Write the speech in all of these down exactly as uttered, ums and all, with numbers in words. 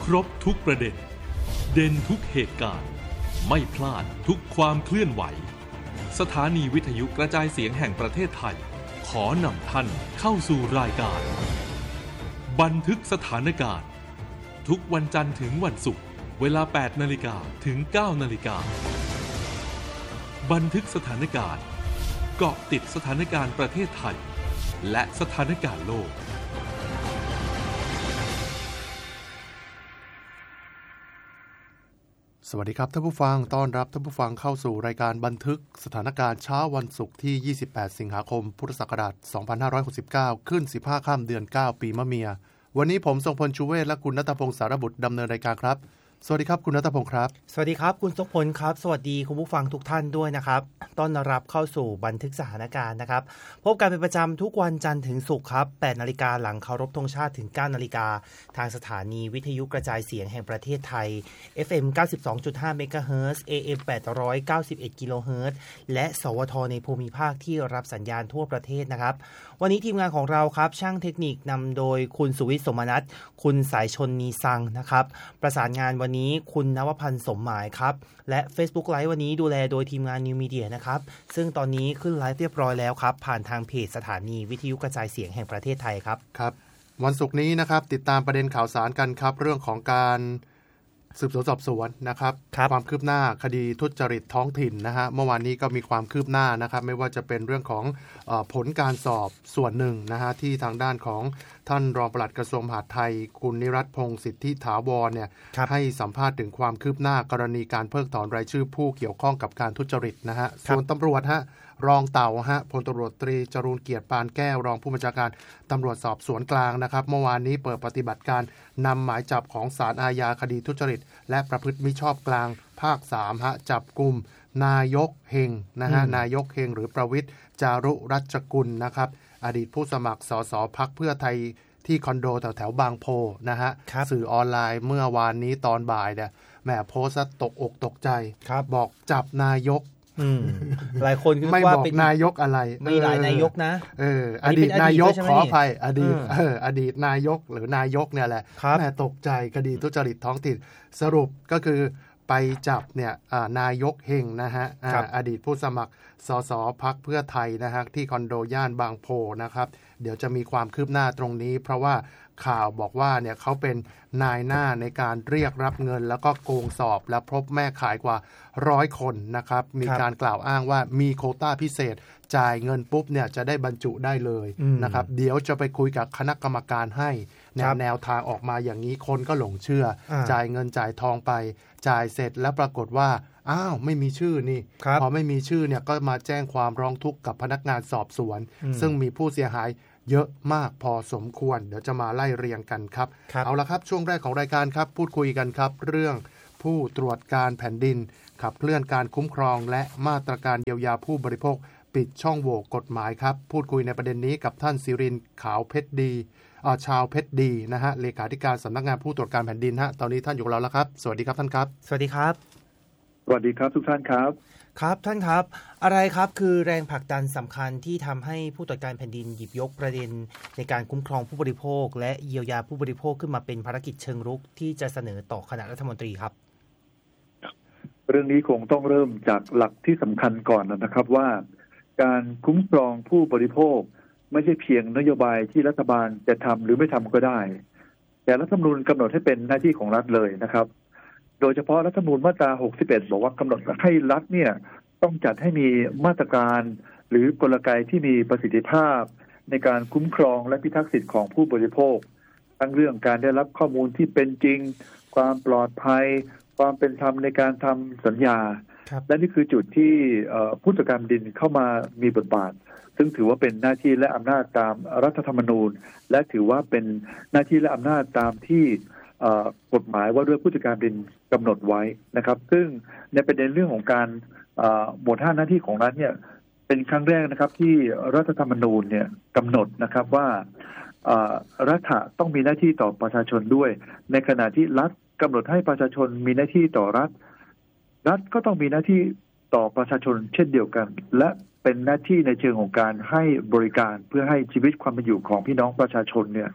ครบทุกประเด็นเด่นทุกเหตุการณ์ไม่พลาดทุกความเคลื่อนไหวสถานีวิทยุกระจายเสียงแห่งประเทศไทยขอนำท่านเข้าสู่รายการบันทึกสถานการณ์ทุกวันจันทร์ถึงวันศุกร์เวลา แปดนาฬิกา ถึง เก้านาฬิกาบันทึกสถานการณ์เกาะติดสถานการณ์ประเทศไทยและสถานการณ์โลกสวัสดีครับท่านผู้ฟังต้อนรับท่านผู้ฟังเข้าสู่รายการบันทึกสถานการณ์เช้าวันศุกร์ที่ ยี่สิบแปด สิงหาคม พุทธศักราช สองพันห้าร้อยหกสิบเก้า ขึ้น สิบห้า ค่ำเดือน เก้า ปีมะเมียวันนี้ผมทรงพลชูเวศและคุณณัฐพงศ์สารบุตรดำเนินรายการครับสวัสดีครับคุณณัฐพงศ์ครับสวัสดีครับคุณทรงพลครับสวัสดีคุณผู้ฟังทุกท่านด้วยนะครับต้อนรับเข้าสู่บันทึกสถานการณ์นะครับพบกันเป็นประจำทุกวันจันทร์ถึงศุกร์ครับ แปดนาฬิกาหลังเคารพธงชาติถึง เก้านาฬิกาทางสถานีวิทยุกระจายเสียงแห่งประเทศไทย เอฟ เอ็ม เก้าสิบสองจุดห้า เมกะเฮิรตซ์ เอ เอ็ม แปดร้อยเก้าสิบเอ็ด กิโลเฮิรตซ์และสวทในภูมิภาคที่รับสัญญาณทั่วประเทศนะครับวันนี้ทีมงานของเราครับช่างเทคนิคนำโดยคุณสุวิทย์สมนัสคุณสายชนนีซังนะครับประสานงานวันนี้คุณนวพันธ์สมหมายครับและ Facebook Live วันนี้ดูแลโดยทีมงาน New Media นะครับซึ่งตอนนี้ขึ้นไลฟ์เรียบร้อยแล้วครับผ่านทางเพจสถานีวิทยุกระจายเสียงแห่งประเทศไทยครับครับวันศุกร์นี้นะครับติดตามประเด็นข่าวสารกันครับเรื่องของการสืบสวนสอบสวนนะครับความคืบหน้าคดีทุจริตท้องถิ่นนะฮะเมื่อวานนี้ก็มีความคืบหน้านะครับไม่ว่าจะเป็นเรื่องของเอ่อผลการสอบส่วนหนึ่งนะฮะที่ทางด้านของท่านรองปลัดกระทรวงมหาดไทยคุณนิรัตน์พงษ์สิทธิถาวรเนี่ยให้สัมภาษณ์ถึงความคืบหน้ากรณีการเพิกถอนรายชื่อผู้เกี่ยวข้องกับการทุจริตนะฮะส่วนตำรวจฮะรองเต่าฮะพลตำรวจตรีจรูญเกียรติปานแก้วรองผู้บัญชาการตำรวจสอบสวนกลางนะครับเมื่อวานนี้เปิดปฏิบัติการนำหมายจับของศาลอาญาคดีทุจริตและประพฤติมิชอบกลางภาคสามฮะจับกุมนายกเฮงนะฮะนายกเฮงหรือประวิตรจารุรัชกุลนะครับอดีตผู้สมัครสสพรรคเพื่อไทยที่คอนโดแถวแถวบางโพนะฮะสื่อออนไลน์เมื่อวานนี้ตอนบ่ายเนี่ยแหมโพสต์ตกอกตกใจบอกจับนายกหลายคนคิดว่าเป็นนายกอะไรมีหลายนายกนะเอออดีตนายกขออภัยอดีตเอออดีตนายกหรือนายกเนี่ยแหละแม่ตกใจคดีทุจริตท้องถิ่นสรุปก็คือไปจับเนี่ยนายกเฮงนะฮะอดีตผู้สมัครสสพรรคเพื่อไทยนะฮะที่คอนโดย่านบางโพนะครับเดี๋ยวจะมีความคืบหน้าตรงนี้เพราะว่าข่าวบอกว่าเนี่ยเขาเป็นนายหน้าในการเรียกรับเงินแล้วก็โกงสอบและพบแม่ขายกว่าร้อยคนนะครับมีการกล่าวอ้างว่ามีโควต้าพิเศษจ่ายเงินปุ๊บเนี่ยจะได้บรรจุได้เลยนะครับเดี๋ยวจะไปคุยกับคณะกรรมการให้แนวแนวทางออกมาอย่างนี้คนก็หลงเชื่อจ่ายเงินจ่ายทองไปจ่ายเสร็จแล้วปรากฏว่าอ้าวไม่มีชื่อนี่พอไม่มีชื่อเนี่ยก็มาแจ้งความร้องทุกข์กับพนักงานสอบสวนซึ่งมีผู้เสียหายเยอะมากพอสมควรเดี๋ยวจะมาไล่เรียงกันครับเอาละครับช่วงแรกของรายการครับพูดคุยกันครับเรื่องผู้ตรวจการแผ่นดินขับเคลื่อนการคุ้มครองและมาตรการเยียวยาผู้บริโภคปิดช่องโหว่กฎหมายครับพูดคุยในประเด็นนี้กับท่านศิรินทร์ขาวเพชรดีชาวเพชรดีนะฮะเลขาธิการสำนักงานผู้ตรวจการแผ่นดินฮะตอนนี้ท่านอยู่กับเราแล้วครับสวัสดีครับท่านครับสวัสดีครับสวัสดีครับทุกท่านครับครับท่านครับอะไรครับคือแรงผลักดันสำคัญที่ทำให้ผู้ตรวจการแผ่นดินหยิบยกประเด็นในการคุ้มครองผู้บริโภคและเยียวยาผู้บริโภคขึ้นมาเป็นภารกิจเชิงรุกที่จะเสนอต่อคณะรัฐมนตรีครับเรื่องนี้คงต้องเริ่มจากหลักที่สำคัญก่อนนะครับว่าการคุ้มครองผู้บริโภคไม่ใช่เพียงนโยบายที่รัฐบาลจะทำหรือไม่ทำก็ได้แต่รัฐธรรมนูญกำหนดให้เป็นหน้าที่ของรัฐเลยนะครับโดยเฉพาะรัฐธรรมนูญมาตราหกสิบเอ็ดบอกว่ากำหนดให้รัฐเนี่ยต้องจัดให้มีมาตรการหรือกลไกที่มีประสิทธิภาพในการคุ้มครองและพิทักษ์สิทธิของผู้บริโภคทั้งเรื่องการได้รับข้อมูลที่เป็นจริงความปลอดภัยความเป็นธรรมในการทำสัญญาและนี่คือจุดที่ผู้ตรวจการแผ่นดินเข้ามามีบทบาทซึ่งถือว่าเป็นหน้าที่และอำนาจตามรัฐธรรมนูญและถือว่าเป็นหน้าที่และอำนาจตามที่กฎหมายว่าด้วยผู้ตรวจการแผ่นดินกำหนดไว้นะครับซึ่งในประเด็นเรื่องของการหมวดห้าหน้าที่ของรัฐเนี่ยเป็นครั้งแรกนะครับที่รัฐธรรมนูญเนี่ยกำหนดนะครับว่ารัฐต้องมีหน้าที่ต่อประชาชนด้วยในขณะที่รัฐกำหนดให้ประชาชนมีหน้าที่ต่อรัฐรัฐก็ต้องมีหน้าที่ต่อประชาชนเช่นเดียวกันและเป็นหน้าที่ในเชิงของการให้บริการเพื่อให้ชีวิตความเป็นอยู่ของพี่น้องประชาชนเนี่ย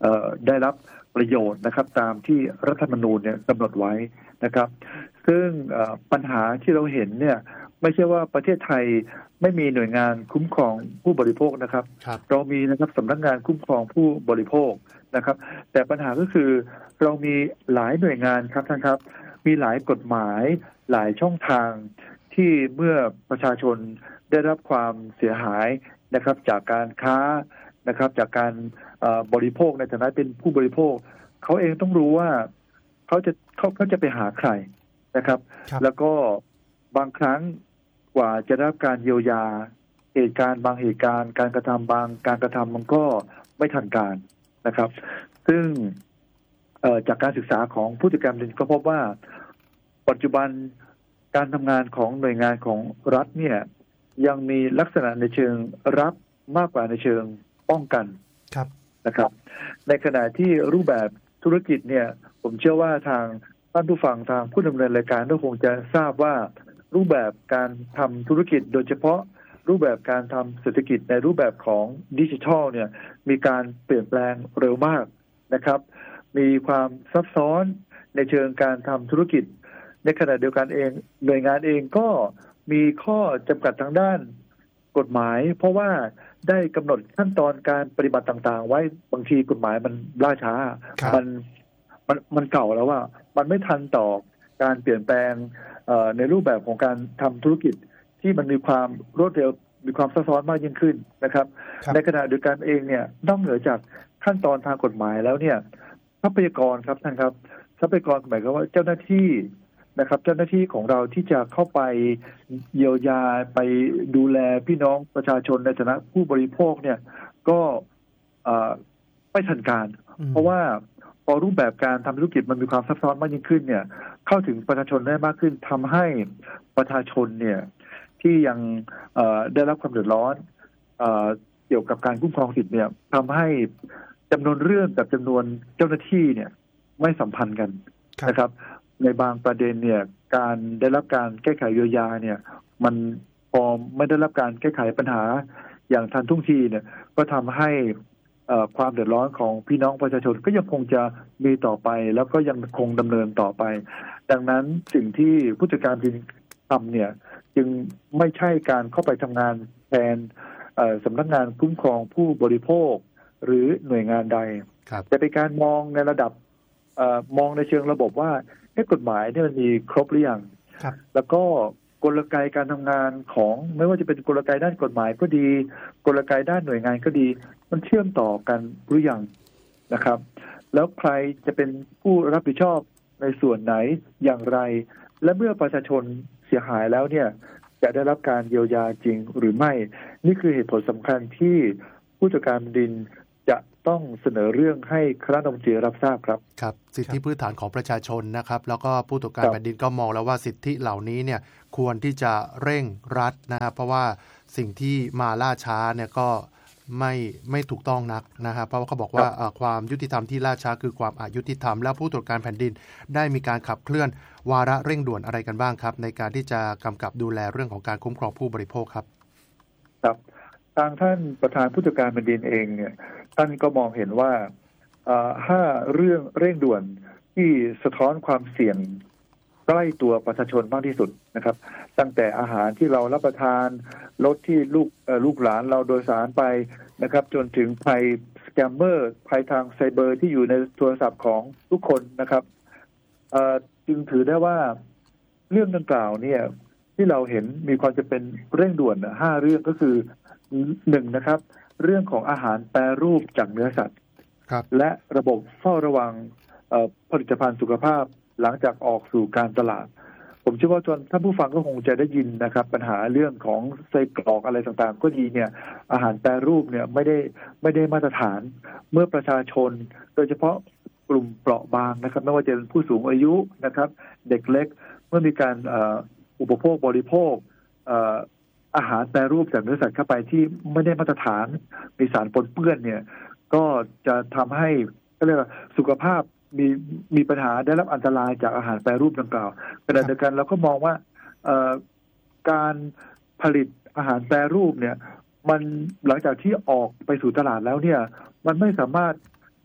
ได้รับประโยชน์นะครับตามที่รัฐธรรมนูญเนี่ยกำหนดไว้นะครับซึ่งปัญหาที่เราเห็นเนี่ยไม่ใช่ว่าประเทศไทยไม่มีหน่วยงานคุ้มครองผู้บริโภคนะครับเรามีนะครับสำนักงานคุ้มครองผู้บริโภคนะครับแต่ปัญหาก็คือเรามีหลายหน่วยงานครับท่านครับมีหลายกฎหมายหลายช่องทางที่เมื่อประชาชนได้รับความเสียหายนะครับจากการค้านะครับจากการบริโภคในฐานะเป็นผู้บริโภคเขาเองต้องรู้ว่าเขาจะเขาเขาจะไปหาใครนะครับแล้วก็บางครั้งกว่าจะได้รับการเยียวยาเหตุการณ์บางเหตุการณ์การกระทำบางการกระทำมันก็ไม่ทันการนะครับซึ่งจากการศึกษาของผู้จัดการแผ่นดินก็พบว่าปัจจุบันการทำงานของหน่วยงานของรัฐเนี่ยยังมีลักษณะในเชิงรับมากกว่าในเชิงป้องกันนะครับในขณะที่รูปแบบธุรกิจเนี่ยผมเชื่อว่าทางท่านผู้ฟังทางผู้ดำเนินรายการก็คงจะทราบว่ารูปแบบการทำธุรกิจโดยเฉพาะรูปแบบการทำเศรษฐกิจในรูปแบบของดิจิทัลเนี่ยมีการเปลี่ยนแปลงเร็วมากนะครับมีความซับซ้อนในเชิงการทำธุรกิจในขณะเดียวกันเองหน่วยงานเองก็มีข้อจำกัดทางด้านกฎหมายเพราะว่าได้กำหนดขั้นตอนการปฏิบัติต่างๆไว้บางทีกฎหมายมันล่าช้ามันมันมันเก่าแล้วว่ามันไม่ทันต่อการเปลี่ยนแปลงในรูปแบบของการทำธุรกิจที่มันมีความรวดเร็วมีความซับซ้อนมากยิ่งขึ้นนะครับในขณะเดียวกันเองเนี่ยนอกเหนือจากขั้นตอนทางกฎหมายแล้วเนี่ยทรัพยากรครับท่านครับทรัพยากรหมายความว่าเจ้าหน้าที่นะครับเจ้าหน้าที่ของเราที่จะเข้าไปเยียวยาไปดูแลพี่น้องประชาชนในฐานะผู้บริโภคเนี่ยก็ไม่ทันการเพราะว่าพอรูปแบบการทำธุรกิจมันมีความซับซ้อนมากยิ่งขึ้นเนี่ยเข้าถึงประชาชนได้มากขึ้นทำให้ประชาชนเนี่ยที่ยังได้รับความเดือดร้อนเกี่ยวกับการคุ้มครองสิทธิ์เนี่ยทำให้จำนวนเรื่องกับจำนวนเจ้าหน้าที่เนี่ยไม่สัมพันธ์กันนะครับในบางประเด็นเนี่ยการได้รับการแก้ไขเยียวยาเนี่ยมันพอไม่ได้รับการแก้ไขปัญหาอย่างทันท่วงทีเนี่ยก็ทำให้ความเดือดร้อนของพี่น้องประชาชนก็ยังคงจะมีต่อไปแล้วก็ยังคงดำเนินต่อไปดังนั้นสิ่งที่ผู้จัดการแผ่นดินทำเนี่ยจึงไม่ใช่การเข้าไปทำงานแทนสำนักงานคุ้มครองผู้บริโภคหรือหน่วยงานใดแต่เป็นการมองในระดับมองในเชิงระบบว่าให้กฎหมายเนี่ยมันมีครบหรือยังแล้วก็กลไกการทำงานของไม่ว่าจะเป็นกลไกด้านกฎหมายก็ดีกลไกด้านหน่วยงานก็ดีมันเชื่อมต่อกันหรือยังนะครับแล้วใครจะเป็นผู้รับผิดชอบในส่วนไหนอย่างไรและเมื่อประชาชนเสียหายแล้วเนี่ยจะได้รับการเยียวยาจริงหรือไม่นี่คือเหตุผลสำคัญที่ผู้จัดการแผ่นดินจะต้องเสนอเรื่องให้คณะรัฐมนตรีรับทราบครับครับสิทธิพื้นฐานของประชาชนนะครับแล้วก็ผู้ตรวจการแผ่นดินก็มองแล้วว่าสิทธิเหล่านี้เนี่ยควรที่จะเร่งรัดนะครับเพราะว่าสิ่งที่มาล่าช้าเนี่ยก็ไม่ไม่ถูกต้องนักนะครับเพราะว่าเขาบอกว่าความยุติธรรมที่ล่าช้าคือความอยุติธรรมแล้วผู้ตรวจการแผ่นดินได้มีการขับเคลื่อนวาระเร่งด่วนอะไรกันบ้างครับในการที่จะกำกับดูแลเรื่องของการคุ้มครองผู้บริโภคครับครับทางท่านประธานผู้ตรวจการแผ่นดินเองเนี่ยท่านก็มองเห็นว่าห้าเรื่องเร่งด่วนที่สะท้อนความเสี่ยงใกล้ตัวประชาชนมากที่สุดนะครับตั้งแต่อาหารที่เรารับประทานรถที่ลูกลูกหลานเราโดยสารไปนะครับจนถึงภัยสแกมเมอร์ภัยทางไซเบอร์ที่อยู่ในโทรศัพท์ของทุกคนนะครับจึงถือได้ว่าเรื่องดังกล่าวเนี่ยที่เราเห็นมีความจะเป็นเร่งด่วนห้าเรื่องก็คือหนึ่งนะครับเรื่องของอาหารแปรรูปจากเนื้อสัตว์และระบบเฝ้าระวังผลิตภัณฑ์สุขภาพหลังจากออกสู่การตลาดผมเชื่อว่าท่านผู้ฟังก็คงจะได้ยินนะครับปัญหาเรื่องของไส้กรอกอะไรต่างๆก็ดีเนี่ยอาหารแปรรูปเนี่ยไม่ได้ไม่ได้มาตรฐานเมื่อประชาชนโดยเฉพาะกลุ่มเปราะบางนะครับไม่ว่าจะเป็นผู้สูงอายุนะครับเด็กเล็กเมื่อมีการอุปโภคบริโภคอาหารแปรรูปจากเนื้อสัตว์เข้าไปที่ไม่ได้มาตรฐานมีสารปนเปื้อนเนี่ยก็จะทำให้ก็เรียกว่าสุขภาพมีมีปัญหาได้รับอันตรายจากอาหารแปรรูปดังกล่าวขณะเดียวกันเราก็มองว่าการผลิตอาหารแปรรูปเนี่ยมันหลังจากที่ออกไปสู่ตลาดแล้วเนี่ยมันไม่สามารถ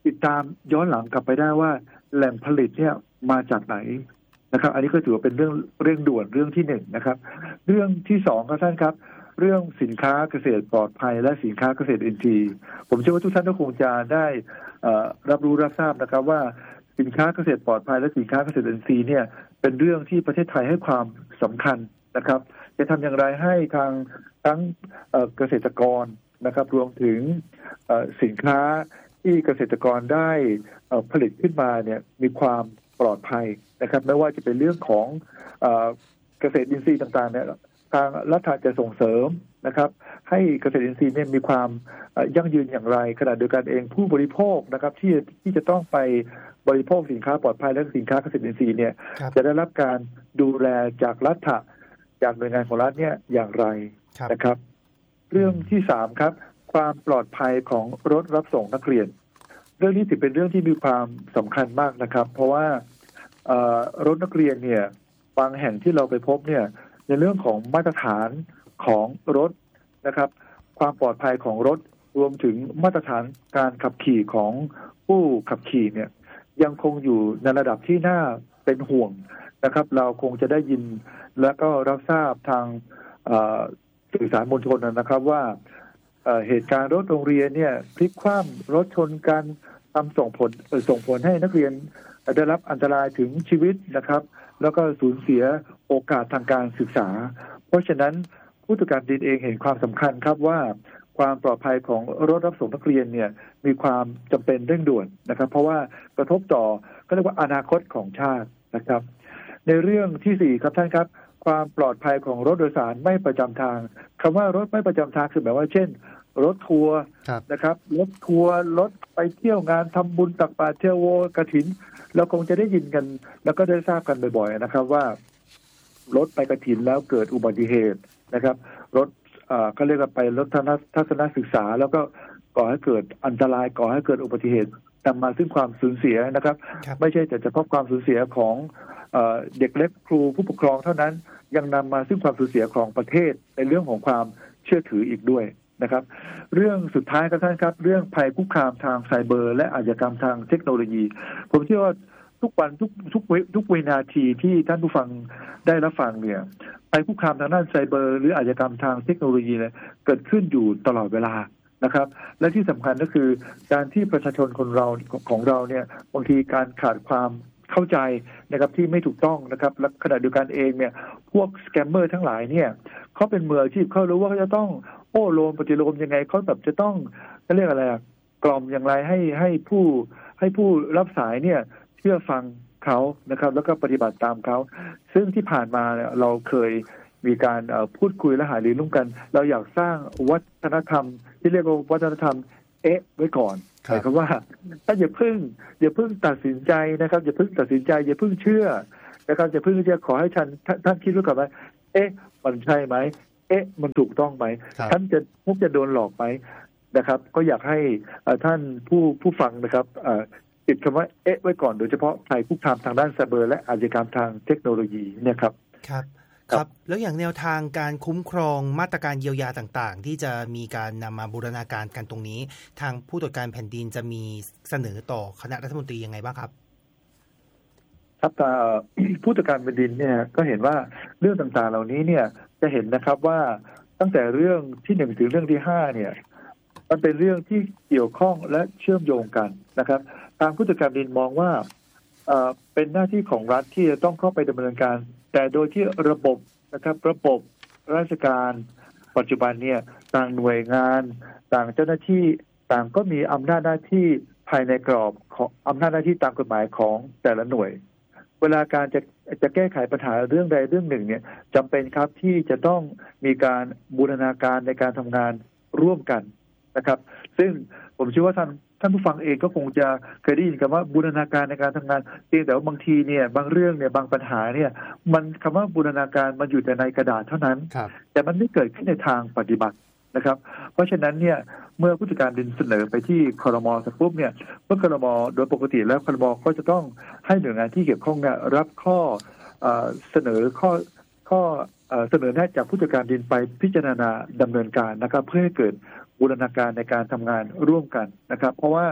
ติดตามย้อนหลังกลับไปได้ว่าแหล่งผลิตเนี่ยมาจากไหนนะครับอันนี้ก็ถือว่าเป็นเรื่องเร่งด่วนเรื่องที่หนึ่งนะครับเรื่องที่สองครับท่านครับเรื่องสินค้าเกษตรปลอดภัยและสินค้าเกษตรอินทรีย์ผมเชื่อว่าทุกท่านก็คงจะได้รับรู้รับทราบนะครับว่าสินค้าเกษตรปลอดภัยและสินค้าเกษตรอินทรีย์เนี่ยเป็นเรื่องที่ประเทศไทยให้ความสำคัญนะครับจะทำอย่างไรให้ทางทั้งเกษตรกรนะครับรวมถึงสินค้าที่เกษตรกรได้ผลิตขึ้นมาเนี่ยมีความปลอดภัยนะครับไม่ว่าจะเป็นเรื่องของเกษตรอินทรีย์ต่างๆเนี่ยทางรัฐจะส่งเสริมนะครับให้เกษตรอินทรีย์เนี่ยมีความยั่งยืนอย่างไรขณะเดียวกันเองผู้บริโภคนะครับที่ที่จะต้องไปบริโภคสินค้าปลอดภัยและสินค้าเกษตรอินทรีย์เนี่ยจะได้รับการดูแลจากรัฐจากหน่วยงานของรัฐเนี่ยอย่างไรนะครับเรื่องที่สามครับความปลอดภัยของรถรับส่งนักเรียนเรื่องนี้ถือเป็นเรื่องที่มีความสำคัญมากนะครับเพราะว่ารถนักเรียนเนี่ยบางแห่งที่เราไปพบเนี่ยในเรื่องของมาตรฐานของรถนะครับความปลอดภัยของรถรวมถึงมาตรฐานการขับขี่ของผู้ขับขี่เนี่ยยังคงอยู่ในระดับที่น่าเป็นห่วงนะครับเราคงจะได้ยินและก็รับทราบทางสื่อสารมวลชนนะครับว่าเหตุการณ์รถโรงเรียนเนี่ยพลิกคว่ำรถชนกันทำส่งผลส่งผลให้นักเรียนได้รับอันตรายถึงชีวิตนะครับแล้วก็สูญเสียโอกาสทางการศึกษาเพราะฉะนั้นผู้ตรวจการดินเองเห็นความสำคัญครับว่าความปลอดภัยของรถรับส่งนักเรียนเนี่ยมีความจำเป็นเร่งด่วนนะครับเพราะว่ากระทบต่อก็เรียกว่าอนาคตของชาตินะครับในเรื่องที่สี่ครับท่านครับความปลอดภัยของรถโดยสารไม่ประจำทางคำว่ารถไม่ประจำทางคือหมายว่าเช่นรถทัวร์นะครับรถทัวร์รถไปเที่ยวงานทำบุญตักบาตรเทโวกฐินเราคงจะได้ยินกันแล้วก็ได้ทราบกันบ่อยๆนะครับว่ารถไปกฐินแล้วเกิดอุบัติเหตุนะครับรถก็เรียกว่าไปรถทัศนศึกษาแล้วก็ก่อให้เกิดอันตรายก่อให้เกิดอุบัติเหตุนำมาซึ่งความสูญเสียนะครับไม่ใช่แต่เฉพาะความสูญเสียของเด็กเล็กครูผู้ปกครองเท่านั้นยังนำมาซึ่งความสูญเสียของประเทศในเรื่องของความเชื่อถืออีกด้วยนะครับเรื่องสุดท้ายครับท่านครับเรื่องภัยคุกคามทางไซเบอร์และอาชญากรรมทางเทคโนโลยีผมเชื่อว่าทุกวันทุกทุกทุกวินาทีที่ท่านผู้ฟังได้รับฟังเนี่ยภัยคุกคามทางด้านไซเบอร์หรืออาชญากรรมทางเทคโนโลยีเนี่ยเกิดขึ้นอยู่ตลอดเวลานะครับและที่สำคัญก็คือการที่ประชาชนคนเราของเราเนี่ยบางทีการขาดความเข้าใจนะครับที่ไม่ถูกต้องนะครับและขณะเดียวกันเองเนี่ยพวกสแกมเมอร์ทั้งหลายเนี่ยเขาเป็นมืออาชีพเขารู้ว่าเขาจะต้องโอ้โลมปฏิโลมยังไงเขาแบบจะต้องเขาเรียกอะไรกล่อมอย่างไรให้ให้ผู้ให้ผู้รับสายเนี่ยเชื่อฟังเขานะครับแล้วก็ปฏิบัติตามเขาซึ่งที่ผ่านมาเนี่ยเราเคยมีการพูดคุยและหารือร่วมกันเราอยากสร้างวัฒนธรรมที่เรียกว่าวัฒนธรรมเอ๊ะไว้ก่อนหมายความว่าถ้าอย่าพึ่งอย่าพึ่งตัดสินใจนะครับอย่าพึ่งตัดสินใจอย่าพึ่งเชื่อนะครับอย่าพึ่งจะขอให้ท่านท่านคิดไว้ก่อนว่าเอ๊ะมันใช่ไหมเอ๊ะมันถูกต้องไหมท่านจะพวกจะโดนหลอกไหมนะครับก็อยากให้ท่านผู้ผู้ฟังนะครับติดคำว่าเอ๊ะไว้ก่อนโดยเฉพาะภัยคุกคามทางด้านไซเบอร์และอาชญากรรมทางเทคโนโลยีเนี่ยครับครับครับแล้วอย่างแนวทางการคุ้มครองมาตรการเยียวยาต่างๆที่จะมีการนำมาบูรณาการกันตรงนี้ทางผู้ตรวจการแผ่นดินจะมีเสนอต่อคณะรัฐมนตรียังไงบ้างครับครับผู้ตรวจการแผ่นดินเนี่ยก็เห็นว่าเรื่องต่างๆเหล่านี้เนี่ยจะเห็นนะครับว่าตั้งแต่เรื่องที่หนึ่งถึงเรื่องที่ห้าเนี่ยมันเป็นเรื่องที่เกี่ยวข้องและเชื่อมโยงกันนะครับทางผู้ตรวจการแผ่นดินมองว่าเป็นหน้าที่ของรัฐที่จะต้องเข้าไปดำเนินการแต่โดยที่ระบบนะครับระบบราชการปัจจุบันเนี่ยต่างหน่วยงานต่างเจ้าหน้าที่ต่างก็มีอำนาจหน้าที่ภายในกรอบของอำนาจหน้าที่ตามกฎหมายของแต่ละหน่วยเวลาการจะจะแก้ไขปัญหาเรื่องใดเรื่องหนึ่งเนี่ยจำเป็นครับที่จะต้องมีการบูรณาการในการทำงานร่วมกันนะครับซึ่งผมเชื่อว่าท่านท่านผู้ฟังเองก็คงจะเคยได้ยินคำว่าบูรณาการในการทำงานเพียงแต่ว่าบางทีเนี่ยบางเรื่องเนี่ยบางปัญหาเนี่ยมันคำว่าบูรณาการมันอยู่แต่ในกระดาษเท่านั้นแต่มันไม่เกิดขึ้นในทางปฏิบัตินะครับเพราะฉะนั้นเนี่ยเมื่อผู้จัดการดินเสนอไปที่ครม.สักปุ๊บเนี่ยเมื่อครม.โดยปกติแล้วครม.ก็จะต้องให้หน่วยงานที่เกี่ยวข้องเนี่ยรับข้อเสนอข้อข้อเสนอแนะจากผู้จัดการดินไปพิจารณาดำเนินการนะครับเพื่อให้เกิดบูรณาการในการทำงานร่วมกันนะครับเพราะว่า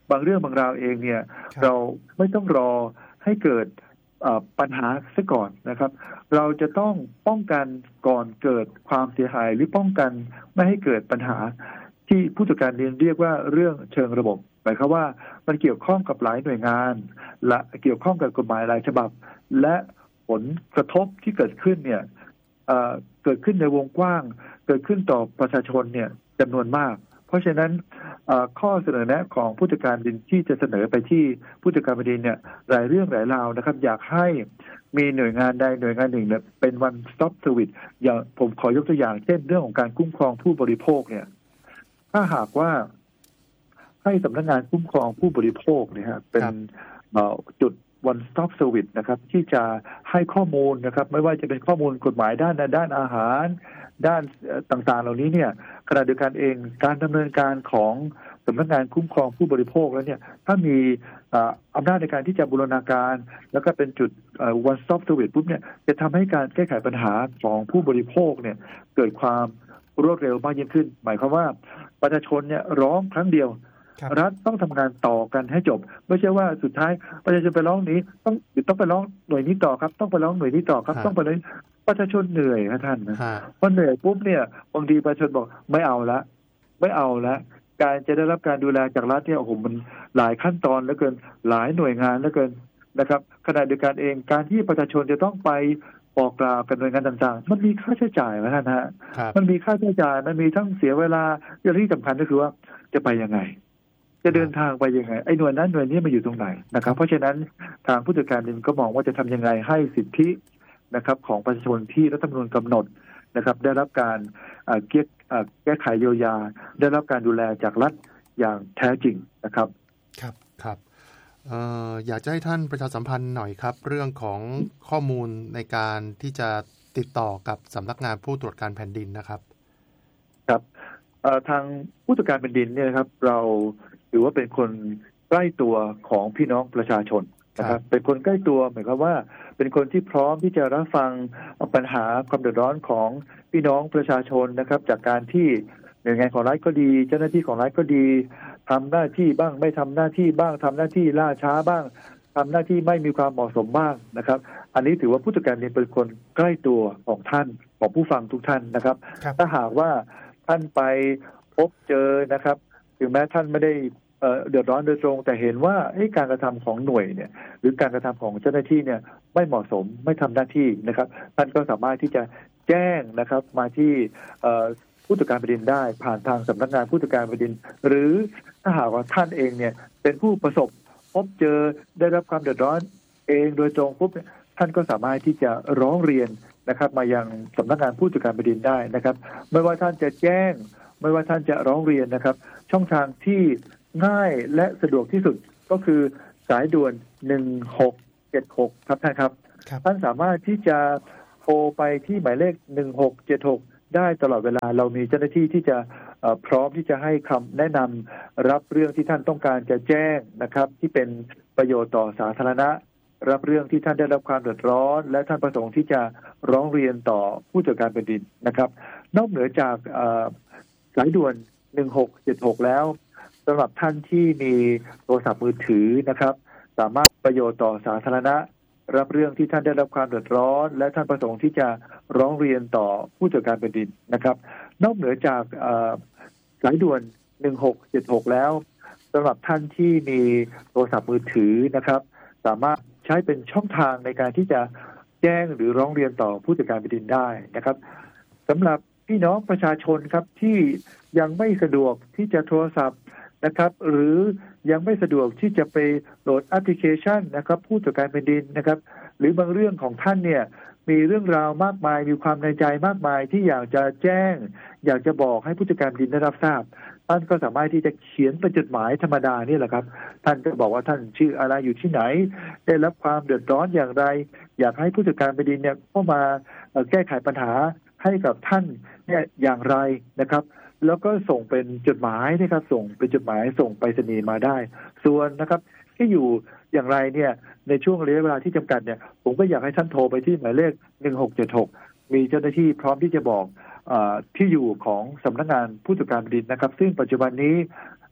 บางเรื่องบางราวเองเนี่ยเราไม่ต้องรอให้เกิดปัญหาซะก่อนนะครับเราจะต้องป้องกันก่อนเกิดความเสียหายหรือป้องกันไม่ให้เกิดปัญหาที่ผู้จัดการเรียนเรียกว่าเรื่องเชิงระบบหมายความว่ามันเกี่ยวข้องกับหลายหน่วยงานและเกี่ยวข้องกับกฎหมายหลายฉบับและผลกระทบที่เกิดขึ้นเนี่ยเอ่อเกิดขึ้นในวงกว้างเกิดขึ้นต่อประชาชนเนี่ยจำนวนมากเพราะฉะนั้นข้อเสนอแนะของผู้จัดการดินที่จะเสนอไปที่ผู้จัดการแผ่นดินเนี่ยหลายเรื่องหลายราวนะครับอยากให้มีหน่วยงานใดหน่วยงานหนึ่งเนี่ยเป็น one stop service อย่างผมขอยกตัวอย่างเช่นเรื่องของการคุ้มครองผู้บริโภคเนี่ยถ้าหากว่าให้สำนักงานคุ้มครองผู้บริโภคเนี่ยครับเป็นจุด one stop service นะครับที่จะให้ข้อมูลนะครับไม่ว่าจะเป็นข้อมูลกฎหมายด้านด้านอาหารด้านต่างๆเหล่านี้เนี่ยขณะเดียวกันเองการดำเนินการของสำนักงานคุ้มครองผู้บริโภคแล้วเนี่ยถ้ามีอำนาจในการที่จะบูรณาการแล้วก็เป็นจุด one stop service ปุ๊บเนี่ยจะทำให้การแก้ไขปัญหาของผู้บริโภคเนี่ยเกิดความรวดเร็วมากยิ่งขึ้นหมายความว่าประชาชนเนี่ยร้องครั้งเดียวรัฐต้องทำงานต่อกันให้จบไม่ใช่ว่าสุดท้ายประชาชนไปร้องนี้ต้องต้องไปร้องหน่วยนี้ต่อครับต้องไปร้องหน่วยนี้ต่อครับต้องไปเลยประชาชนเหนื่อยครับท่านนะพอเหนื่อยปุ๊บเนี่ยบางทีประชาชนบอกไม่เอาละไม่เอาละการจะได้รับการดูแลจากรัฐเนี่ยโอ้โหมันหลายขั้นตอนเหลือเกินหลายหน่วยงานเหลือเกินนะครับขณะเดียวกันเองการที่ประชาชนจะต้องไปบอกกล่าวกับหน่วยงานต่างๆมันมีค่าใช้จ่ายนะท่านฮะมันมีค่าใช้จ่ายมันมีทั้งเสียเวลาอย่างที่สำคัญก็คือว่าจะไปยังไงจะเดินทางไปยังไงไอ้หน่วยนั้นหน่วยนี้มาอยู่ตรงไหนนะครับเพราะฉะนั้นทางผู้จัดการดินก็มองว่าจะทำยังไงให้สิทธินะครับของประชาชนที่รัฐธรรมนูญกำหนดนะครับได้รับการแก้แก้ไขเยียวยาได้รับการดูแลจากรัฐอย่างแท้จริงนะครับครับครับเอ่ออยากจะให้ท่านประชาสัมพันธ์หน่อยครับเรื่องของข้อมูลในการที่จะติดต่อกับสำนักงานผู้ตรวจการแผ่นดินนะครับครับทางผู้ตรวจการแผ่นดินเนี่ยครับเราถือว่าเป็นคนใกล้ตัวของพี่น้องประชาชนนะครับเป็นคนใกล้ตัวหมายความว่าเป็นคนที่พร้อมที่จะรับฟังปัญหาความเดือดร้อนของพี่น้องประชาชนนะครับจากการที่หน่วยงานของรัฐก็ดีเจ้าหน้าที่ของรัฐก็ดีทำหน้าที่บ้างไม่ทำหน้าที่บ้างทำหน้าที่ล่าช้าบ้างทำหน้าที่ไม่มีความเหมาะสมบ้างนะครับอันนี้ถือว่าผู้จัดการเนี่ยเป็นคนใกล้ตัวของท่านของผู้ฟังทุกท่านนะครับถ้าหากว่าท่านไปพบเจอนะครับถึงแม้ท่านไม่ได้เดือดร้อนโดยตรงแต่เห็นว่าการกระทำของหน่วยเนี่ยหรือการกระทำของเจ้าหน้าที่เนี่ยไม่เหมาะสมไม่ทำหน้าที่นะครับท่านก็สามารถที่จะแจ้งนะครับมาที่ผู้ตรวจการแผ่นดินได้ผ่านทางสำนักงานผู้ตรวจการแผ่นดินหรือถ้าหากว่าท่านเองเนี่ยเป็นผู้ประสบพบเจอได้รับความเดือดร้อนเองโดยตรงปุ๊บท่านก็สามารถที่จะร้องเรียนนะครับมายังสำนักงานผู้ตรวจการแผ่นดินได้นะครับไม่ว่าท่านจะแจ้งไม่ว่าท่านจะร้องเรียนนะครับช่องทางที่ง่ายและสะดวกที่สุดก็คือสายด่วนหนึ่งหกเจ็ดหกครับท่านครับท่านสามารถที่จะโทรไปที่หมายเลขหนึ่งหกเจ็ดหกได้ตลอดเวลาเรามีเจ้าหน้าที่ที่จะพร้อมที่จะให้คำแนะนำรับเรื่องที่ท่านต้องการจะแจ้งนะครับที่เป็นประโยชน์ต่อสาธารณะรับเรื่องที่ท่านได้รับความเดือดร้อนและท่านประสงค์ที่จะร้องเรียนต่อผู้ตรวจการแผ่นดินนะครับนอกเหนือจากสายด่วนหนึ่งหกเจ็ดหกแล้วสำหรับท่านที่มีโทรศัพท์มือถือนะครับสามารถประโยชน์ต่อสาธารณะรับเรื่องที่ท่านได้รับความเดือดร้อนและท่านประสงค์ที่จะร้องเรียนต่อผู้ตรวจการแผ่นดินนะครับนอกเหนือจากสายด่วนหนึ่งหกเจ็ดหกแล้วสำหรับท่านที่มีโทรศัพท์มือถือนะครับสามารถใช้เป็นช่องทางในการที่จะแจ้งหรือร้องเรียนต่อผู้ตรวจการแผ่นดินได้นะครับสำหรับพี่น้องประชาชนครับที่ยังไม่สะดวกที่จะโทรศัพท์นะครับหรือยังไม่สะดวกที่จะไปโหลดแอปพลิเคชันนะครับผู้ตรวจการแผ่นดินนะครับหรือบางเรื่องของท่านเนี่ยมีเรื่องราวมากมายมีความในใจมากมายที่อยากจะแจ้งอยากจะบอกให้ผู้ตรวจการแผ่นดินได้รับทราบท่านก็สามารถที่จะเขียนเป็นจดหมายธรรมดานี่แหละครับท่านก็บอกว่าท่านชื่ออะไรอยู่ที่ไหนได้รับความเดือดร้อนอย่างไรอยากให้ผู้ตรวจการแผ่นดินเนี่ยเข้ามาแก้ไขปัญหาให้กับท่านเนี่ยอย่างไรนะครับแล้วก็ส่งเป็นจดหมายนะครับส่งเป็นจดหมายส่งไปรษณีย์มาได้ส่วนนะครับที่อยู่อย่างไรเนี่ยในช่วงระยะเวลาที่จำกัดเนี่ยผมก็อยากให้ท่านโทรไปที่หมายเลขหนึ่งหกเจ็ดหกมีเจ้าหน้าที่พร้อมที่จะบอกที่อยู่ของสำนักงานผู้ตรวจการแผ่นดินนะครับซึ่งปัจจุบันนี้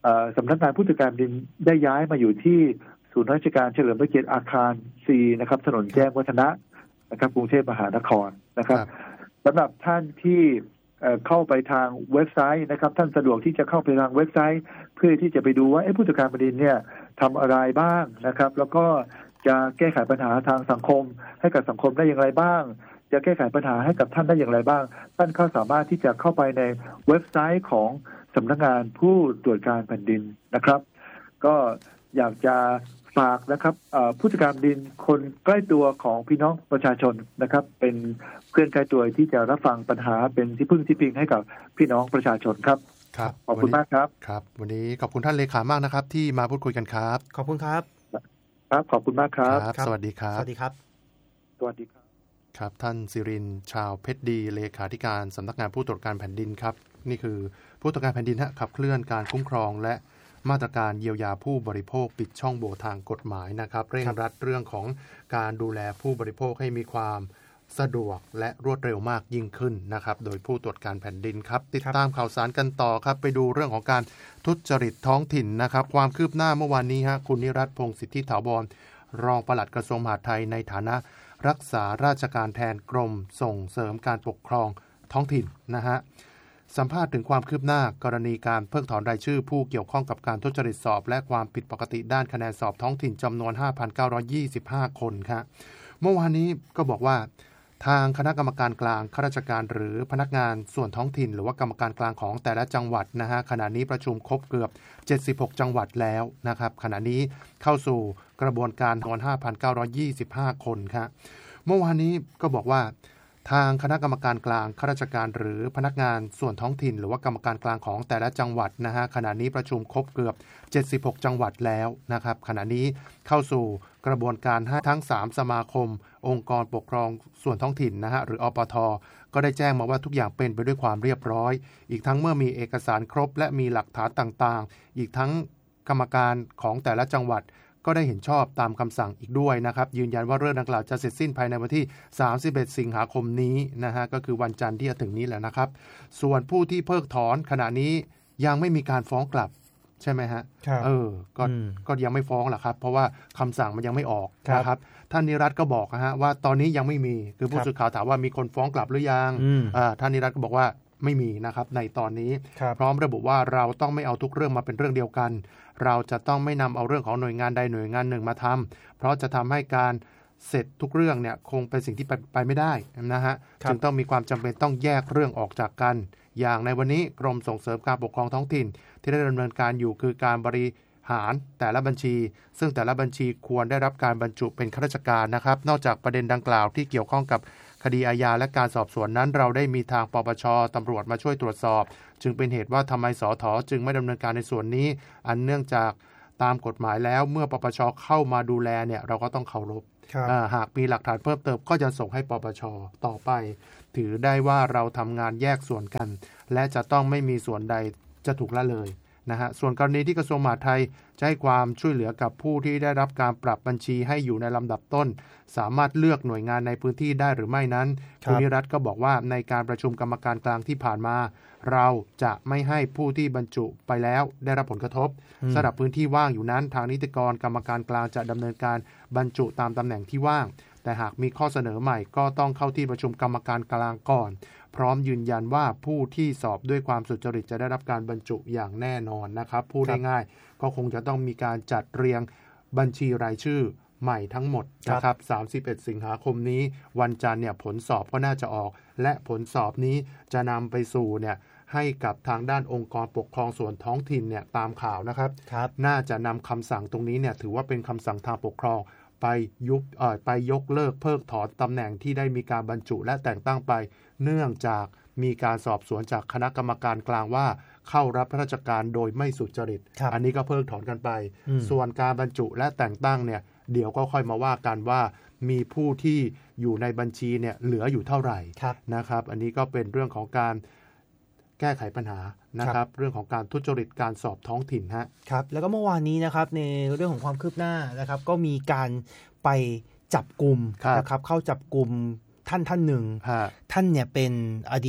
สำนักงานผู้ตรวจการแผ่นดินได้ย้ายมาอยู่ที่ศูนย์ราชการเฉลิมพระเกียรติอาคาร C นะครับถนนแจ้งวัฒนะนะครับกรุงเทพมหานครนะครับสำหรับท่านที่เข้าไปทางเว็บไซต์นะครับท่านสะดวกที่จะเข้าไปทางเว็บไซต์เพื่อที่จะไปดูว่าผู้ตรวจการแผ่นดินเนี่ยทำอะไรบ้างนะครับแล้วก็จะแก้ไขปัญหาทางสังคมให้กับสังคมได้อย่างไรบ้างจะแก้ไขปัญหาให้กับท่านได้อย่างไรบ้างท่านก็สามารถที่จะเข้าไปในเว็บไซต์ของสำนักงานผู้ตรวจการแผ่นดินนะครับก็อยากจะฝากนะครับผู้ตรวจการแผ่นดินคนใกล้ตัวของพี่น้องประชาชนนะครับเป็นเพื่อนใกล้ตัวที่จะรับฟังปัญหาเป็นที่พึ่งที่พิงให้กับพี่น้องประชาชนครับครับขอบคุณมากครับครับวันนี้ขอบคุณท่านเลขามากนะครับที่มาพูดคุยกันครับขอบคุณครับครับขอบคุณมากครับสวัสดีครับสวัสดีครับสวัสดีครับครับท่านศิรินทร์ชาวเพชรดีเลขาธิการสำนักงานผู้ตรวจการแผ่นดินครับนี่คือผู้ตรวจการแผ่นดินขับเคลื่อนการคุ้มครองและมาตรการเยียวยาผู้บริโภคปิดช่องโหว่ทางกฎหมายนะครับเร่งรัดเรื่องของการดูแลผู้บริโภคให้มีความสะดวกและรวดเร็วมากยิ่งขึ้นนะครับโดยผู้ตรวจการแผ่นดินครับติดตามข่าวสารกันต่อครับไปดูเรื่องของการทุจริตท้องถิ่นนะครับความคืบหน้าเมื่อวานนี้ฮะคุณนิรัตน์พงษ์สิทธิถาวรรองปลัดกระทรวงมหาดไทยในฐานะรักษาราชการแทนกรมส่งเสริมการปกครองท้องถิ่นนะฮะสัมภาษณ์ถึงความคืบหน้ากรณีการเพิกถอนรายชื่อผู้เกี่ยวข้องกับการทุจริตสอบและความผิดปกติด้านคะแนนสอบท้องถิ่นจำนวน ห้าพันเก้าร้อยยี่สิบห้า คนครับเมื่อวานนี้ก็บอกว่าทางคณะกรรมการกลางข้าราชการหรือพนักงานส่วนท้องถิ่นหรือว่ากรรมการกลางของแต่ละจังหวัดนะฮะขณะนี้ประชุมครบเกือบเจ็ดสิบหกจังหวัดแล้วนะครับขณะนี้เข้าสู่กระบวนการจำนวน ห้าพันเก้าร้อยยี่สิบห้า คนครับเมื่อวานนี้ก็บอกว่าทางคณะกรรมการกลางข้าราชการหรือพนักงานส่วนท้องถิ่นหรือว่ากรรมการกลางของแต่ละจังหวัดนะฮะขณะนี้ประชุมครบเกือบเจ็ดสิบหกจังหวัดแล้วนะครับขณะนี้เข้าสู่กระบวนการให้ทั้งสามสมาคมองค์กรปกครองส่วนท้องถิ่นนะฮะหรืออปท.ก็ได้แจ้งมาว่าทุกอย่างเป็นไปด้วยความเรียบร้อยอีกทั้งเมื่อมีเอกสารครบและมีหลักฐานต่างๆอีกทั้งกรรมการของแต่ละจังหวัดก็ได้เห็นชอบตามคำสั่งอีกด้วยนะครับยืนยันว่าเรื่องดังกล่าวจะเสร็จสิ้นภายในวันที่สามสิบเอ็ดสิงหาคมนี้นะฮะก็คือวันจันทร์ที่จะถึงนี้แหละนะครับส่วนผู้ที่เพิกถอนขณะนี้ยังไม่มีการฟ้องกลับใช่ไหมฮะเออก็ก็ยังไม่ฟ้องหรอกครับเพราะว่าคำสั่งมันยังไม่ออกนะครับท่านนิรัตน์ก็บอกนะฮะว่าตอนนี้ยังไม่มีคือผู้สื่อข่าวถามว่ามีคนฟ้องกลับหรือยังอ่าท่านนิรัตน์ก็บอกว่าไม่มีนะครับในตอนนี้พร้อมระบุว่าเราต้องไม่เอาทุกเรื่องมาเป็นเรื่องเดียวกันเราจะต้องไม่นำเอาเรื่องของหน่วยงานใดหน่วยงานหนึ่งมาทำเพราะจะทำให้การเสร็จทุกเรื่องเนี่ยคงเป็นสิ่งที่ไป, ไปไม่ได้นะฮะจึงต้องมีความจำเป็นต้องแยกเรื่องออกจากกันอย่างในวันนี้กรมส่งเสริมการปกครองท้องถิ่นที่ได้ดำเนินการอยู่คือการบริหารแต่ละบัญชีซึ่งแต่ละบัญชีควรได้รับการบรรจุเป็นข้าราชการนะครับนอกจากประเด็นดังกล่าวที่เกี่ยวข้องกับคดีอาญาและการสอบสวนนั้นเราได้มีทางปปช.ตำรวจมาช่วยตรวจสอบจึงเป็นเหตุว่าทำไมสธ.จึงไม่ดำเนินการในส่วนนี้อันเนื่องจากตามกฎหมายแล้วเมื่อปปช.เข้ามาดูแลเนี่ยเราก็ต้องเคารพหากมีหลักฐานเพิ่มเติมก็จะส่งให้ปปช.ต่อไปถือได้ว่าเราทำงานแยกส่วนกันและจะต้องไม่มีส่วนใดจะถูกละเลยนะฮะส่วนกรณีที่กระทรวงมหาดไทยจะให้ความช่วยเหลือกับผู้ที่ได้รับการปรับบัญชีให้อยู่ในลำดับต้นสามารถเลือกหน่วยงานในพื้นที่ได้หรือไม่นั้นคุณนิรัตน์ก็บอกว่าในการประชุมกรรมการกลางที่ผ่านมาเราจะไม่ให้ผู้ที่บรรจุไปแล้วได้รับผลกระทบสำหรับพื้นที่ว่างอยู่นั้นทางนิติกรกรรมการกลางจะดำเนินการบรรจุตามตำแหน่งที่ว่างแต่หากมีข้อเสนอใหม่ก็ต้องเข้าที่ประชุมกรรมการกลางก่อนพร้อมยืนยันว่าผู้ที่สอบด้วยความสุจริตจะได้รับการบรรจุอย่างแน่นอนนะครับพูดง่ายๆก็คงจะต้องมีการจัดเรียงบัญชีรายชื่อใหม่ทั้งหมดนะครับสามสิบเอ็ดสิงหาคมนี้วันจันทร์เนี่ยผลสอบก็น่าจะออกและผลสอบนี้จะนำไปสู่เนี่ยให้กับทางด้านองค์กรปกครองส่วนท้องถิ่นเนี่ยตามข่าวนะครับน่าจะนำคำสั่งตรงนี้เนี่ยถือว่าเป็นคำสั่งทางปกครองไปยุบเอ่อไปยกเลิกเพิกถอนตำแหน่งที่ได้มีการบรรจุและแต่งตั้งไปเนื่องจากมีการสอบสวนจากคณะกรรมการกลางว่าเข้ารับราชการโดยไม่สุจริตอันนี้ก็เพิกถอนกันไปส่วนการบรรจุและแต่งตั้งเนี่ยเดี๋ยวก็ค่อยมาว่ากันว่ามีผู้ที่อยู่ในบัญชีเนี่ยเหลืออยู่เท่าไหร่นะครับอันนี้ก็เป็นเรื่องของการแก้ไขปัญหานะครับเรื่องของการทุจริตการสอบท้องถิ่นฮะครับแล้วก็เมื่อวานนี้นะครับในเรื่องของความคืบหน้านะครับก็มีการไปจับกลุ่มนะครับเข้าจับกลุ่มท่านท่านหนึ่งท่านเนี่ยเป็นอดีต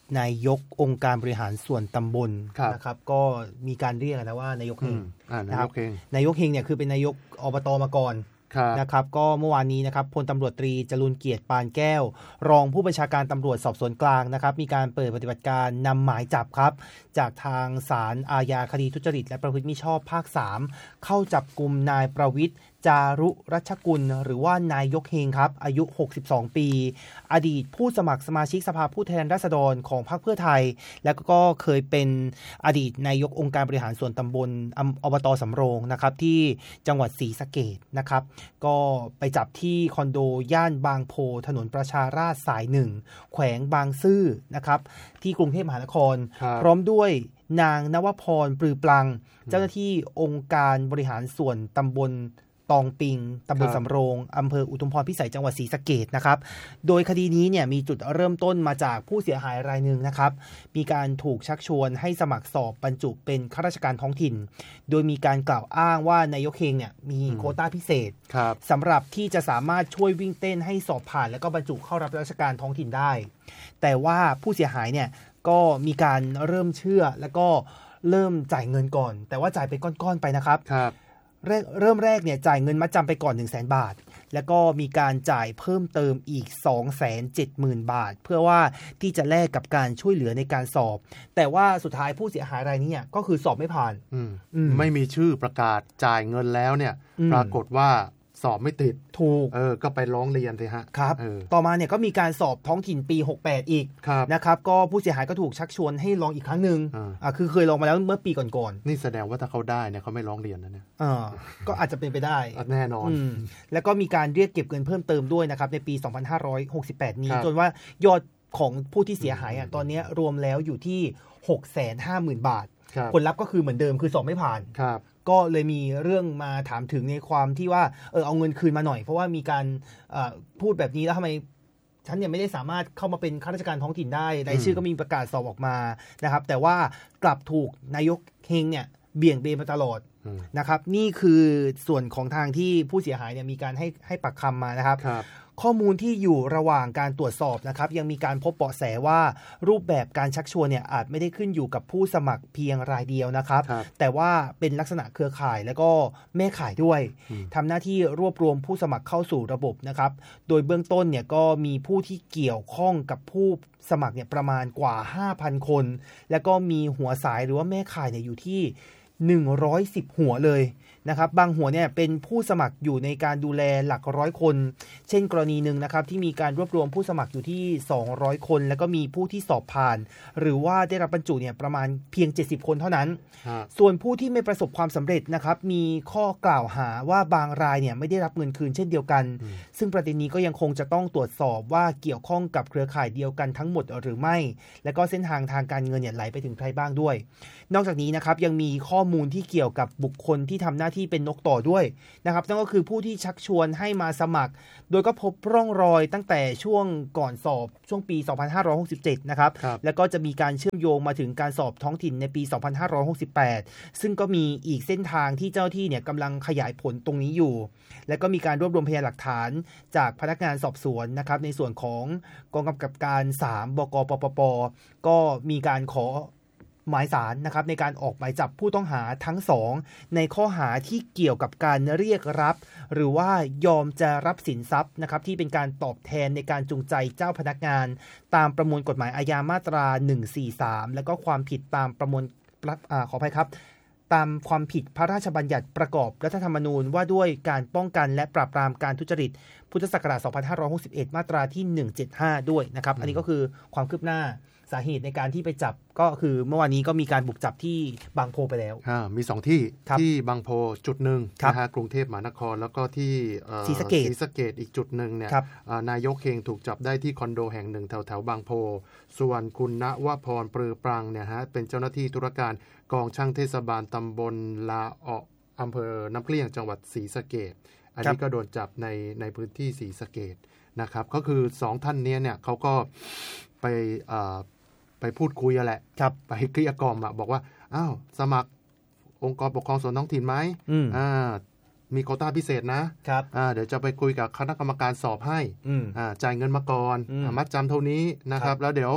นายกองค์การบริหารส่วนตำบลนะครับก็มีการเรียกนะว่านายกเฮงนะครับนายกเฮงเนี่ยคือเป็นนายกอบตมาก่อนนะครับก็เมื่อวานนี้นะครับพลตำรวจตรีจรูญเกียรติปานแก้วรองผู้บัญชาการตำรวจสอบสวนกลางนะครับมีการเปิดปฏิบัติการนำหมายจับครับจากทางศาลอาญาคดีทุจริตและประพฤติมิชอบภาคสามเข้าจับกุมนายประวิตรจารุรัชกุลหรือว่านายกเฮงครับอายุหกสิบสองปีอดีตผู้สมัครสมาชิกสภาผู้แทนราษฎรของพรรคเพื่อไทยแล้วก็เคยเป็นอดีตนายกองค์การบริหารส่วนตำบลอบต.สำโรงนะครับที่จังหวัดศรีสะเกษนะครับก็ไปจับที่คอนโดย่านบางโพถนนประชาราษฎร์สายหนึ่งแขวงบางซื่อนะครับที่กรุงเทพมหานครพร้อมด้วยนางนวพรปลือปลังเจ้าหน้าที่องค์การบริหารส่วนตำบลตองปิงตำบลสำโรงอำเภออุทุมพรพิสัยจังหวัดศรีสะเกษนะครับโดยคดีนี้เนี่ยมีจุดเริ่มต้นมาจากผู้เสียหายรายหนึ่งนะครับมีการถูกชักชวนให้สมัครสอบบรรจุเป็นข้าราชการท้องถิ่นโดยมีการกล่าวอ้างว่านายกเฮงเนี่ยมีโควต้าพิเศษสำหรับที่จะสามารถช่วยวิ่งเต้นให้สอบผ่านแล้วก็บรรจุเข้ารับราชการท้องถิ่นได้แต่ว่าผู้เสียหายเนี่ยก็มีการเริ่มเชื่อแล้วก็เริ่มจ่ายเงินก่อนแต่ว่าจ่ายเป็นก้อนๆไปนะครับเริ่มแรกเนี่ยจ่ายเงินมัดจำไปก่อน หนึ่งแสน บาทแล้วก็มีการจ่ายเพิ่มเติมอีก สองแสนเจ็ดหมื่น บาทเพื่อว่าที่จะแลกกับการช่วยเหลือในการสอบแต่ว่าสุดท้ายผู้เสียหายรายนี้เนี่ยก็คือสอบไม่ผ่านไม่มีชื่อประกาศจ่ายเงินแล้วเนี่ยปรากฏว่าสอบไม่ติดถูกเออก็ไปร้องเรียนสิฮะครับต่อมาเนี่ยก็มีการสอบท้องถิ่นปีหกสิบแปดอีกนะครับก็ผู้เสียหายก็ถูกชักชวนให้ลองอีกครั้งนึงอ่าคือเคยลองมาแล้วเมื่อปีก่อนๆนี่แสดงว่าถ้าเขาได้เนี่ยเขาไม่ร้องเรียนนะเนี่ยอ่าก็อาจจะเป็นไปได้แน่นอนแล้วก็มีการเรียกเก็บเงินเพิ่มเติมด้วยนะครับในปีสองพันห้าร้อยหกสิบแปดนี้จนว่ายอดของผู้ที่เสียหายอ่ะตอนนี้รวมแล้วอยู่ที่ หกแสนห้าหมื่น บาทผลลัพธ์ก็คือเหมือนเดิมคือสอบไม่ผ่านก็เลยมีเรื่องมาถามถึงในความที่ว่าเออเอาเงินคืนมาหน่อยเพราะว่ามีการพูดแบบนี้แล้วทำไมฉันเนี่ยไม่ได้สามารถเข้ามาเป็นข้าราชการท้องถิ่นได้รายชื่อก็มีประกาศสอบออกมานะครับแต่ว่ากลับถูกนายกเฮงเนี่ยเบี่ยงเบนมาตลอดนะครับนี่คือส่วนของทางที่ผู้เสียหายเนี่ยมีการให้ให้ปากคำมานะครับข้อมูลที่อยู่ระหว่างการตรวจสอบนะครับยังมีการพบเบาะแสว่ารูปแบบการชักชวนเนี่ยอาจไม่ได้ขึ้นอยู่กับผู้สมัครเพียงรายเดียวนะครับแต่ว่าเป็นลักษณะเครือข่ายแล้วก็แม่ข่ายด้วยทำหน้าที่รวบรวมผู้สมัครเข้าสู่ระบบนะครับโดยเบื้องต้นเนี่ยก็มีผู้ที่เกี่ยวข้องกับผู้สมัครเนี่ยประมาณกว่า ห้าพัน คนแล้วก็มีหัวสายหรือว่าแม่ข่ายเนี่ยอยู่ที่หนึ่งร้อยสิบหัวเลยนะครับบางหัวเนี่ยเป็นผู้สมัครอยู่ในการดูแลหลักร้อยคนเช่นกรณีหนึ่งนะครับที่มีการรวบรวมผู้สมัครอยู่ที่สองร้อยคนแล้วก็มีผู้ที่สอบผ่านหรือว่าได้รับบรรจุเนี่ยประมาณเพียงเจ็ดสิบคนเท่านั้นส่วนผู้ที่ไม่ประสบความสำเร็จนะครับมีข้อกล่าวหาว่าบางรายเนี่ยไม่ได้รับเงินคืนเช่นเดียวกันซึ่งประเด็นนี้ก็ยังคงจะต้องตรวจสอบว่าเกี่ยวข้องกับเครือข่ายเดียวกันทั้งหมดหรือไม่และก็เส้นทางทางการเงินเนี่ยไหลไปถึงใครบ้างด้วยนอกจากนี้นะครับยังมีข้อมูลที่เกี่ยวกับบุคคลที่ทำหน้าที่เป็นนกต่อด้วยนะครับนั่นก็คือผู้ที่ชักชวนให้มาสมัครโดยก็พบร่องรอยตั้งแต่ช่วงก่อนสอบช่วงปีสองพันห้าร้อยหกสิบเจ็ดนะครับแล้วก็จะมีการเชื่อมโยงมาถึงการสอบท้องถิ่นในปีสองพันห้าร้อยหกสิบแปดซึ่งก็มีอีกเส้นทางที่เจ้าที่เนี่ยกำลังขยายผลตรงนี้อยู่และก็มีการรวบรวมพยานหลักฐานจากพนักงานสอบสวนนะครับในส่วนของกองกำกับการสามบก.ปปป.ก็มีการขอหมายศาลนะครับในการออกหมายจับผู้ต้องหาทั้งสองในข้อหาที่เกี่ยวกับการเรียกรับหรือว่ายอมจะรับสินทรัพย์นะครับที่เป็นการตอบแทนในการจูงใจเจ้าพนักงานตามประมวลกฎหมายอาญามาตราหนึ่งร้อยสี่สิบสามแล้วก็ความผิดตามประมวลอ่าขออภัยครับตามความผิดพระราชบัญญัติประกอบรัฐธรรมนูญว่าด้วยการป้องกันและปราบปรามการทุจริตพุทธศักราชสองพันห้าร้อยหกสิบเอ็ดมาตราที่หนึ่งร้อยเจ็ดสิบห้าด้วยนะครับอันนี้ก็คือความคืบหน้าสาเหตุในการที่ไปจับก็คือเมื่อวานนี้ก็มีการบุกจับที่บางโพไปแล้วมีสองที่ที่บางโพจุดหนึ่งนะฮะกรุงเทพมหานครแล้วก็ที่ศรีสะเกษศรีสะเกษอีกจุดหนึ่งเนี่ยนายกเฮงถูกจับได้ที่คอนโดแห่งหนึ่งแถวแถวบางโพส่วนคุณณวพรปรือปรังเนี่ยฮะเป็นเจ้าหน้าที่ธุรการกองช่างเทศบาลตำบลลาอออำเภอน้ำเกลี้ยงจังหวัดศรีสะเกษอันนี้ก็โดนจับในในพื้นที่ศรีสะเกษนะครับก็คือสองท่านนี้เนี่ยเขาก็ไปไปพูดคุยแหละไปเกลี้ยกล่อมอ่ะบอกว่าอ้าวสมัครองค์กรปกครองส่วนท้องถิ่นไหมอ่ามีโควต้าพิเศษนะครับอ่าเดี๋ยวจะไปคุยกับคณะกรรมการสอบให้อ่าจ่ายเงินมาก่อนมัดจำเท่านี้นะครับแล้วเดี๋ยว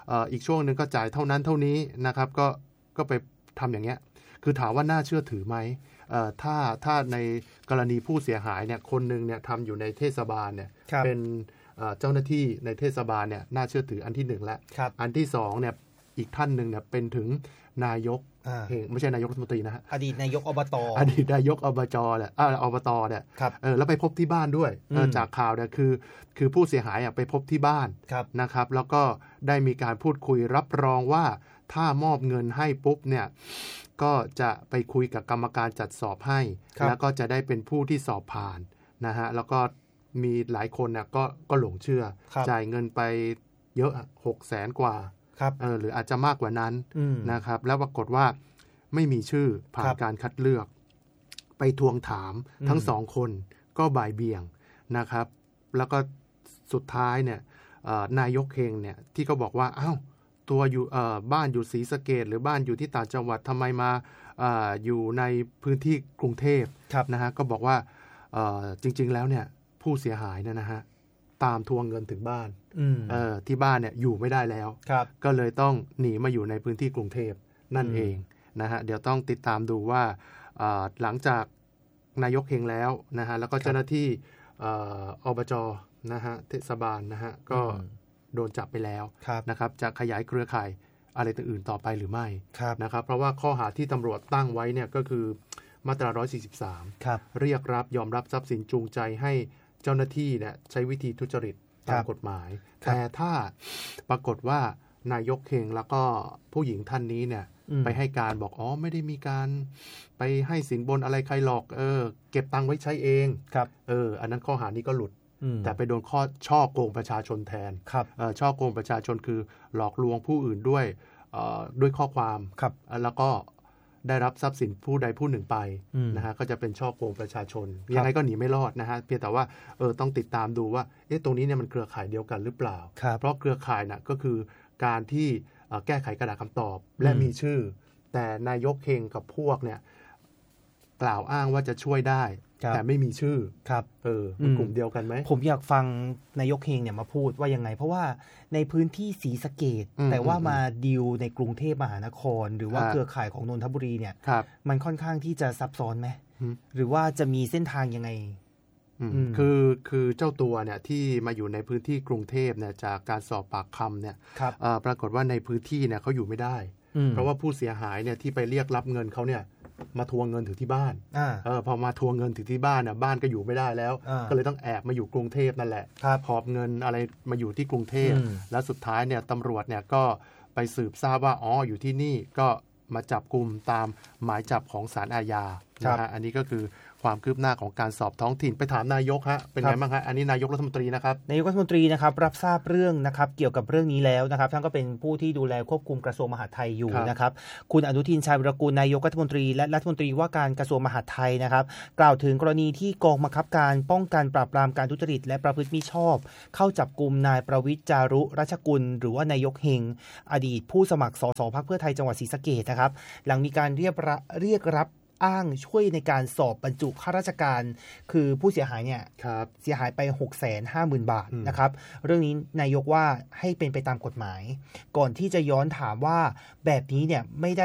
เอ่ออีกช่วงนึงก็จ่ายเท่านั้นเท่านี้นะครับก็ก็ไปทำอย่างเงี้ยคือถามว่าน่าเชื่อถือไหมเอ่อถ้าถ้าในกรณีผู้เสียหายเนี่ยคนนึงเนี่ยทำอยู่ในเทศบาลเนี่ยเป็นเจ้าหน้าที่ในเทศบาลเนี่ยน่าเชื่อถืออันที่หนึ่งแล้วอันที่สองเนี่ยอีกท่านหนึ่งเนี่ยเป็นถึงนายกเองไม่ใช่นายกรัฐมนตรีนะฮะอดีตนายกอบตอดีตนายกอบจเนี่ยอ่าอบตเนี่ยเออแล้วไปพบที่บ้านด้วยจากข่าวเนี่ยคือคือผู้เสียหายอ่ะไปพบที่บ้านนะครับแล้วก็ได้มีการพูดคุยรับรองว่าถ้ามอบเงินให้ปุ๊บเนี่ยก็จะไปคุยกับกรรมการจัดสอบให้แล้วก็จะได้เป็นผู้ที่สอบผ่านนะฮะแล้วก็มีหลายคนเนี่ยก็ก็หลงเชื่อจ่ายเงินไปเยอะหกแสนกว่าเออหรืออาจจะมากกว่านั้นนะครับแล้วปรากฏว่าไม่มีชื่อผ่านการคัดเลือกไปทวงถามทั้งสองคนก็บ่ายเบี่ยงนะครับแล้วก็สุดท้ายเนี่ยนายกเฮงเนี่ยที่เขาบอกว่าอ้าวตัวอยู่บ้านอยู่ศรีสะเกษหรือบ้านอยู่ที่ต่างจังหวัดทำไมมาออยู่ในพื้นที่กรุงเทพนะฮะก็บอกว่าจริงๆแล้วเนี่ยผู้เสียหายเนี่ยนะฮะตามทวงเงินถึงบ้านที่บ้านเนี่ยอยู่ไม่ได้แล้วก็เลยต้องหนีมาอยู่ในพื้นที่กรุงเทพนั่นเองนะฮะเดี๋ยวต้องติดตามดูว่าหลังจากนายกเฮงแล้วนะฮะแล้วก็เจ้าหน้าที่อบจนะฮะเทศบาลนะฮะก็โดนจับไปแล้วนะครับจะขยายเครือข่ายอะไรอื่นๆต่อไปหรือไม่นะครับเพราะว่าข้อหาที่ตำรวจตั้งไว้เนี่ยก็คือมาตราหนึ่งร้อยสี่สิบสามเรียกรับยอมรับทรัพย์สินจูงใจให้เจ้าหน้าที่เนี่ยใช้วิธีทุจริตตามกฎหมายแต่ถ้าปรากฏว่านายกเฮงแล้วก็ผู้หญิงท่านนี้เนี่ยไปให้การบอกอ๋อไม่ได้มีการไปให้สินบนอะไรใครหรอกเออเก็บตังค์ไว้ใช้เองเอออันนั้นข้อหานี้ก็หลุดแต่ไปโดนข้อช่อโกงประชาชนแทนช่อโกงประชาชนคือหลอกลวงผู้อื่นด้วยด้วยข้อความแล้วก็ได้รับทรัพย์สินผู้ใดผู้หนึ่งไปนะฮะก็จะเป็นช่อโกงประชาชนยังไงก็หนีไม่รอดนะฮะเพียงแต่ว่าเออต้องติดตามดูว่าเอ๊ะตรงนี้เนี่ยมันเครือข่ายเดียวกันหรือเปล่าเพราะเครือข่ายน่ะก็คือการที่แก้ไขกระดาษคำตอบและมีชื่อแต่นายกเฮงกับพวกเนี่ยกล่าวอ้างว่าจะช่วยได้แต่ไม่มีชื่อครับเออเป็นกลุ่มเดียวกันไหมผมอยากฟังนายกเฮงเนี่ยมาพูดว่ายังไงเพราะว่าในพื้นที่ศรีสะเกษแต่ว่ามาดีลในกรุงเทพมหานครหรือว่าเครือข่ายของนนทบุรีเนี่ยมันค่อนข้างที่จะซับซ้อนไหมหรือว่าจะมีเส้นทางยังไงคือคือเจ้าตัวเนี่ยที่มาอยู่ในพื้นที่กรุงเทพเนี่ยจากการสอบปากคำเนี่ยปรากฏว่าในพื้นที่เนี่ยเขาอยู่ไม่ได้เพราะว่าผู้เสียหายเนี่ยที่ไปเรียกรับเงินเขาเนี่ยมาทวงเงินถึงที่บ้านเออพอมาทวงเงินถึงที่บ้านเนี่ยบ้านก็อยู่ไม่ได้แล้วก็เลยต้องแอบมาอยู่กรุงเทพนั่นแหละหอบเงินอะไรมาอยู่ที่กรุงเทพแล้วสุดท้ายเนี่ยตำรวจเนี่ยก็ไปสืบทราบว่าอ๋ออยู่ที่นี่ก็มาจับกุมตามหมายจับของศาลอาญานะฮะอันนี้ก็คือความคืบหน้าของการสอบท้องถิ่นไปถามนายกฮะเป็นไงบ้างฮะอันนี้นายกรัฐมนตรีนะครับนายกรัฐมนตรีนะครับรับทราบเรื่องนะครับเกี่ยวกับเรื่องนี้แล้วนะครับท่านก็เป็นผู้ที่ดูแลควบคุมกระทรวงมหาดไทยอยู่นะครับคุณอนุทินชาญวิรากูลนายกรัฐมนตรีและรัฐมนตรีว่าการกระทรวงมหาดไทยนะครับกล่าวถึงกรณีที่กองบังคับการป้องกันปราบปรามการทุจริตและประพฤติมิชอบเข้าจับกุมนายประวิตรจารุรัชกุลหรือว่านายกเฮงอดีตผู้สมัครสสพรรคเพื่อไทยจังหวัดศรีสะเกษนะครับหลังมีการเรียกเรียกรับอ้างช่วยในการสอบบรรจุข้าราชการคือผู้เสียหายเนี่ยเสียหายไป หกแสนห้าหมื่น บาทนะครับเรื่องนี้นายกว่าให้เป็นไปตามกฎหมายก่อนที่จะย้อนถามว่าแบบนี้เนี่ยไม่ได้